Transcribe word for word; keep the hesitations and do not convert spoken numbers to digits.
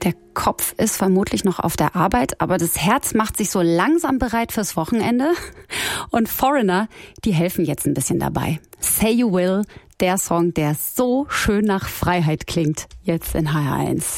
Der Kopf ist vermutlich noch auf der Arbeit, aber das Herz macht sich so langsam bereit fürs Wochenende. Und Foreigner, die helfen jetzt ein bisschen dabei. Say You Will, der Song, der so schön nach Freiheit klingt, jetzt in H R eins.